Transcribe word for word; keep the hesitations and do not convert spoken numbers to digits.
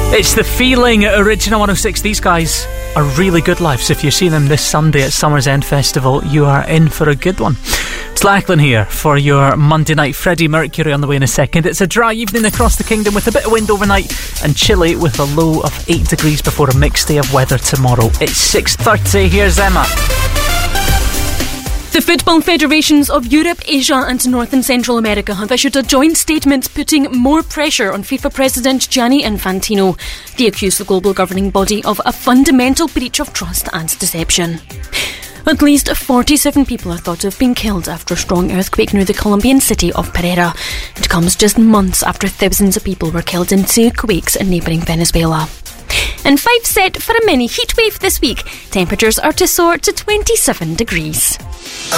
It's The Feeling, Original one oh six. These guys are really good live, so if you're seeing them this Sunday at Summer's End Festival, you are in for a good one. It's Lachlan here for your Monday night. Freddie Mercury on the way in a second. It's a dry evening across the kingdom with a bit of wind overnight and chilly with a low of eight degrees before a mixed day of weather tomorrow. It's six thirty. Here's Emma. The football federations of Europe, Asia and North and Central America have issued a joint statement putting more pressure on FIFA President Gianni Infantino. They accuse the global governing body of a fundamental breach of trust and deception. At least forty-seven people are thought to have been killed after a strong earthquake near the Colombian city of Pereira. It comes just months after thousands of people were killed in two quakes in neighbouring Venezuela. And five set for a mini heatwave this week. Temperatures are to soar to twenty-seven degrees.